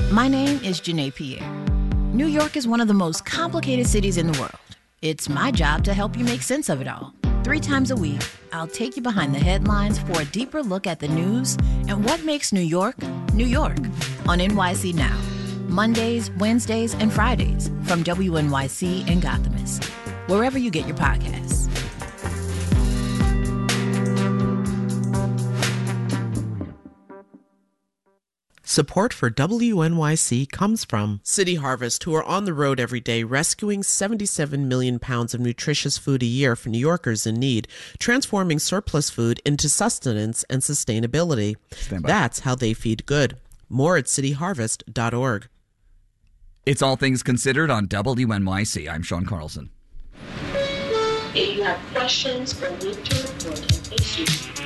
My name is Janae Pierre. New York is one of the most complicated cities in the world. It's my job to help you make sense of it all. 3 times a week, I'll take you behind the headlines for a deeper look at the news and what makes New York, New York on NYC Now. Mondays, Wednesdays, and Fridays from WNYC and Gothamist. Wherever you get your podcasts. Support for WNYC comes from City Harvest, who are on the road every day rescuing 77 million pounds of nutritious food a year for New Yorkers in need, transforming surplus food into sustenance and sustainability. That's how they feed good. More at cityharvest.org. It's All Things Considered on WNYC. I'm Sean Carlson. If you have questions or need to report an issue.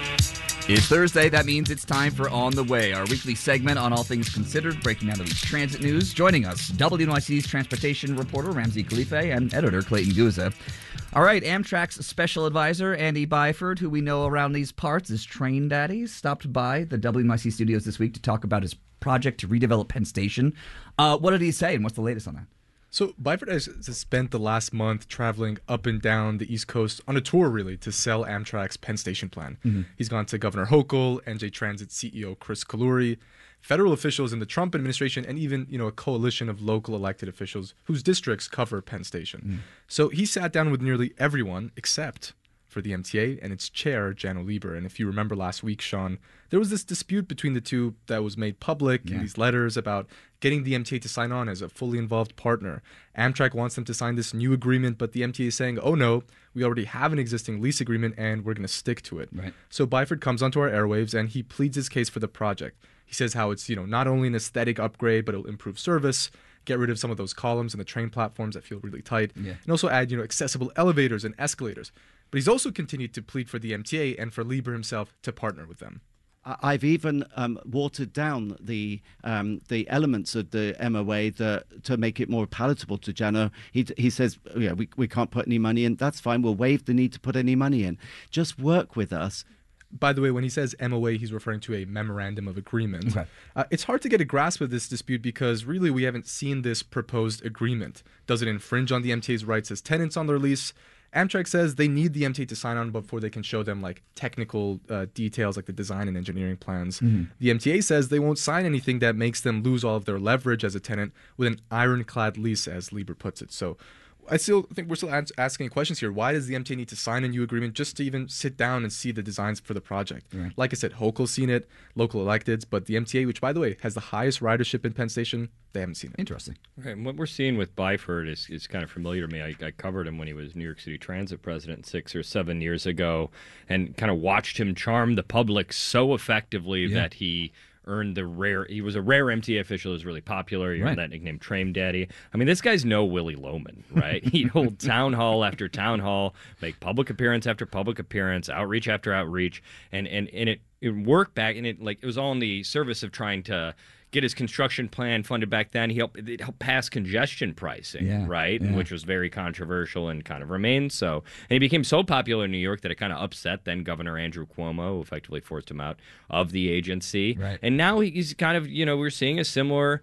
It's Thursday. That means it's time for On the Way, our weekly segment on All Things Considered, breaking down the week's transit news. Joining us, WNYC's transportation reporter Ramsey Khalife and editor Clayton Guza. All right, Amtrak's special advisor Andy Byford, who we know around these parts as Train Daddy, stopped by the WNYC studios this week to talk about his project to redevelop Penn Station. What did he say, and what's the latest on that? So Byford has spent the last month traveling up and down the East Coast on a tour, really, to sell Amtrak's Penn Station plan. Mm-hmm. He's gone to Governor Hochul, NJ Transit CEO Chris Kaluri, federal officials in the Trump administration, and even, a coalition of local elected officials whose districts cover Penn Station. Mm. So he sat down with nearly everyone except for the MTA and its chair, Janno Lieber. And if you remember last week, Sean, there was this dispute between the two that was made public in these letters about getting the MTA to sign on as a fully involved partner. Amtrak wants them to sign this new agreement, but the MTA is saying, oh no, we already have an existing lease agreement and we're going to stick to it. Right. So Byford comes onto our airwaves and he pleads his case for the project. He says how it's, not only an aesthetic upgrade, but it'll improve service, get rid of some of those columns and the train platforms that feel really tight, and also add, accessible elevators and escalators. But he's also continued to plead for the MTA and for Lieber himself to partner with them. I've even watered down the elements of the MOA to make it more palatable to Janno. He says, we can't put any money in. That's fine. We'll waive the need to put any money in. Just work with us. By the way, when he says MOA, he's referring to a memorandum of agreement. Okay. It's hard to get a grasp of this dispute because really we haven't seen this proposed agreement. Does it infringe on the MTA's rights as tenants on their lease? Amtrak says they need the MTA to sign on before they can show them technical details like the design and engineering plans. Mm-hmm. The MTA says they won't sign anything that makes them lose all of their leverage as a tenant with an ironclad lease, as Lieber puts it. So I still think we're still asking questions here. Why does the MTA need to sign a new agreement just to even sit down and see the designs for the project? Right. Like I said, Hochul's seen it, local electeds, but the MTA, which by the way has the highest ridership in Penn Station, they haven't seen it. Interesting. Okay, and what we're seeing with Byford is kind of familiar to me. I covered him when he was New York City Transit president 6 or 7 years ago and kind of watched him charm the public so effectively that he earned he was a rare MTA official who was really popular. He earned that nickname Train Daddy. I mean, this guy's no Willie Loman, right? He'd hold town hall after town hall, make public appearance after public appearance, outreach after outreach, and it worked back, and it was all in the service of trying to get his construction plan funded back then. It helped pass congestion pricing, right? Yeah. Which was very controversial and kind of remained so. And he became so popular in New York that it kind of upset then Governor Andrew Cuomo, who effectively forced him out of the agency. Right. And now he's kind of, we're seeing a similar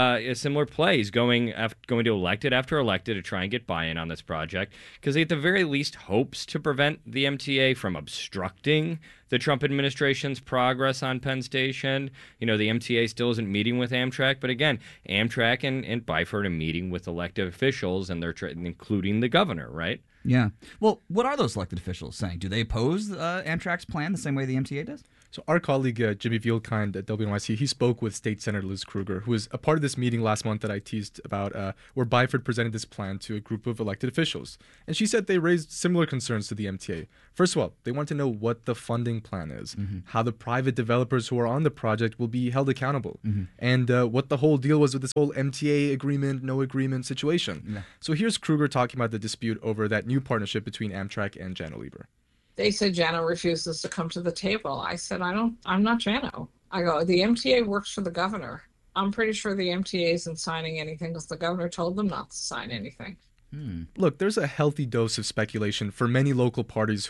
play. He's going to elected after elected to try and get buy-in on this project because he at the very least hopes to prevent the MTA from obstructing the Trump administration's progress on Penn Station. The MTA still isn't meeting with Amtrak, but again, Amtrak and Byford are meeting with elected officials, and they're including the governor, right? Yeah. Well, what are those elected officials saying? Do they oppose Amtrak's plan the same way the MTA does? So our colleague Jimmy Vielkind at WNYC, he spoke with State Senator Liz Krueger, who was a part of this meeting last month that I teased about, where Byford presented this plan to a group of elected officials. And she said they raised similar concerns to the MTA. First of all, they want to know what the funding plan is, how the private developers who are on the project will be held accountable, and what the whole deal was with this whole MTA agreement, no agreement situation. Yeah. So here's Krueger talking about the dispute over that new partnership between Amtrak and Janno Lieber. They said Janno refuses to come to the table. I said, I'm not Janno. I go, the MTA works for the governor. I'm pretty sure the MTA isn't signing anything because the governor told them not to sign anything. Look, there's a healthy dose of speculation for many local parties who have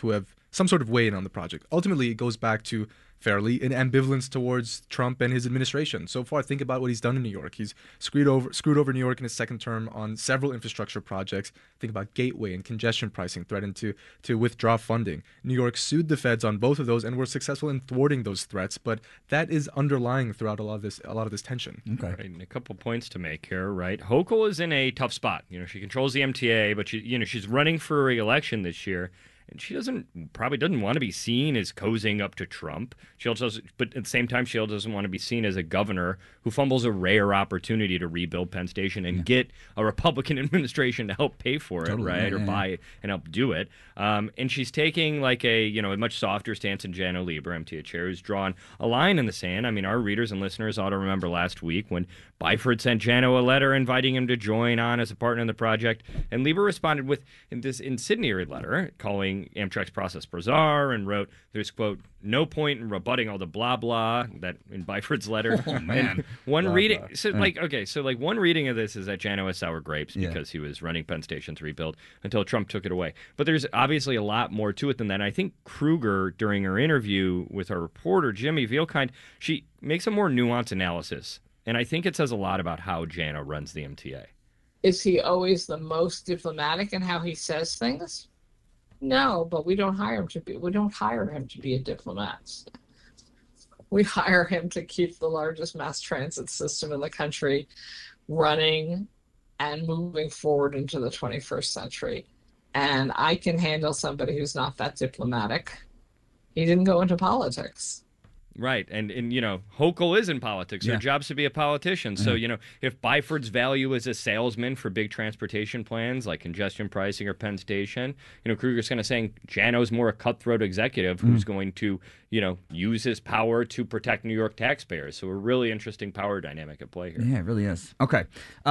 some sort of weigh-in on the project. Ultimately, it goes back to fairly an ambivalence towards Trump and his administration. So far, think about what he's done in New York. He's screwed over New York in his second term on several infrastructure projects. Think about Gateway and congestion pricing, threatened to withdraw funding. New York sued the feds on both of those and were successful in thwarting those threats, but that is underlying throughout a lot of this tension. Okay. Right, and a couple points to make here, right? Hochul is in a tough spot. She controls the MTA, but she's running for re-election this year. And she probably doesn't want to be seen as cozying up to Trump. But at the same time, she doesn't want to be seen as a governor who fumbles a rare opportunity to rebuild Penn Station and get a Republican administration to help pay for it, right? Or buy it and help do it. And she's taking like a much softer stance than Janno Lieber, MTA chair, who's drawn a line in the sand. I mean, our readers and listeners ought to remember last week when Byford sent Janno a letter inviting him to join on as a partner in the project. And Lieber responded with this incendiary letter calling Amtrak's process bizarre and wrote, there's, quote, no point in rebutting all the blah blah that in Byford's letter. Oh, man. And one reading, one reading of this is that Janno has sour grapes because he was running Penn Station's rebuild until Trump took it away. But there's obviously a lot more to it than that. And I think Kruger, during her interview with our reporter, Jimmy Vielkind, she makes a more nuanced analysis. And I think it says a lot about how Janno runs the MTA. Is he always the most diplomatic in how he says things? No, but we don't hire him to be a diplomat. We hire him to keep the largest mass transit system in the country running and moving forward into the 21st century. And I can handle somebody who's not that diplomatic. He didn't go into politics. Right. And Hochul is in politics. Her job's to be a politician. So, if Byford's value is a salesman for big transportation plans like congestion pricing or Penn Station, Kruger's kind of saying Janno's more a cutthroat executive who's going to, use his power to protect New York taxpayers. So a really interesting power dynamic at play here. Yeah, it really is. Okay.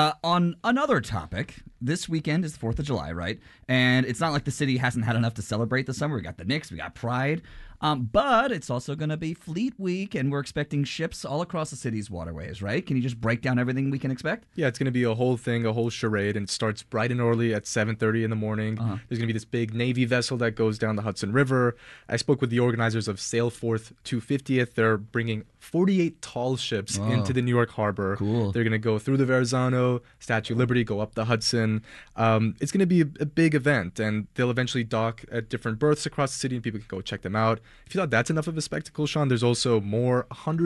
On another topic, this weekend is the 4th of July, right? And it's not like the city hasn't had enough to celebrate this summer. We got the Knicks, we got Pride. But it's also going to be Fleet Week, and we're expecting ships all across the city's waterways, right? Can you just break down everything we can expect? Yeah, it's going to be a whole thing, a whole charade, and it starts bright and early at 7:30 in the morning. There's going to be this big Navy vessel that goes down the Hudson River. I spoke with the organizers of Sailforth 250th. They're bringing 48 tall ships into the New York harbor. Cool. They're going to go through the Verrazano, Statue of Liberty, go up the Hudson. It's going to be a big event, and they'll eventually dock at different berths across the city, and people can go check them out. If you thought that's enough of a spectacle, Sean, there's also more.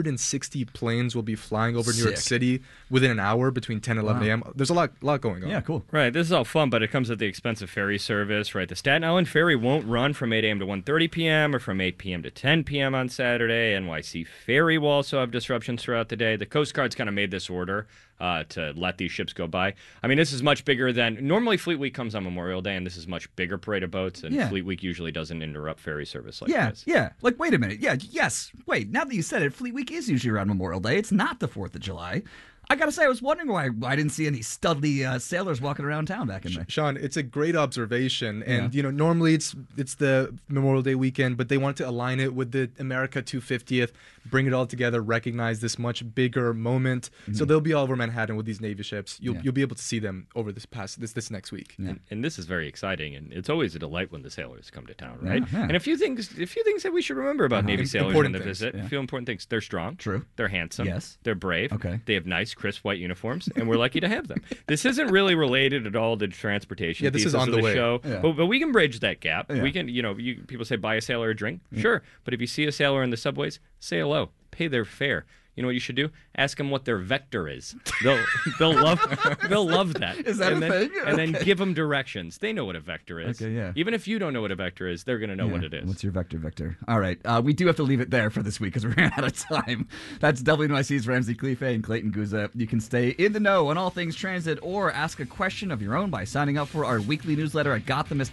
160 planes will be flying over New York City within an hour between 10 and 11 a.m. There's a lot going on. Yeah, cool. Right, this is all fun, but it comes at the expense of ferry service, right? The Staten Island ferry won't run from 8 a.m. to 1:30 p.m. or from 8 p.m. to 10 p.m. on Saturday. NYC ferry will also have disruptions throughout the day. The Coast Guard's kind of made this order to let these ships go by. I mean, this is much bigger than... Normally, Fleet Week comes on Memorial Day, and this is much bigger parade of boats, and Fleet Week usually doesn't interrupt ferry service like this. Yeah. Like, wait a minute. Wait, now that you said it, Fleet Week is usually around Memorial Day. It's not the 4th of July. I gotta say, I was wondering why I didn't see any studly sailors walking around town back in there. Sean, it's a great observation, and normally it's the Memorial Day weekend, but they wanted to align it with the America 250th, bring it all together, recognize this much bigger moment. So they'll be all over Manhattan with these Navy ships. You'll be able to see them over this next week. Yeah. And this is very exciting, and it's always a delight when the sailors come to town, right? Yeah. And a few things that we should remember about Navy sailors when they visit. A few important things. They're strong. True. They're handsome. Yes. They're brave. Okay. They have nice, crisp white uniforms, and we're lucky to have them. This isn't really related at all to transportation. Yeah, this is on the way. Show, yeah. but we can bridge that gap. Yeah. We can, people say buy a sailor a drink. Sure, but if you see a sailor in the subways, say hello, pay their fare. You know what you should do? Ask them what their vector is. They'll love that. Is that thing? And then give them directions. They know what a vector is. Okay, yeah. Even if you don't know what a vector is, they're going to know what it is. What's your vector, Victor? All right. We do have to leave it there for this week because we ran out of time. That's WNYC's Ramsey Khalife and Clayton Guza. You can stay in the know on all things transit or ask a question of your own by signing up for our weekly newsletter at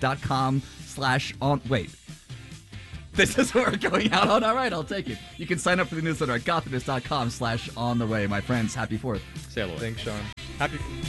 gothamist.com/on. Wait. This is what we're going out on. All right, I'll take it. You can sign up for the newsletter at gothamist.com/on the way. My friends, happy 4th. Say hello. Thanks, Sean. Happy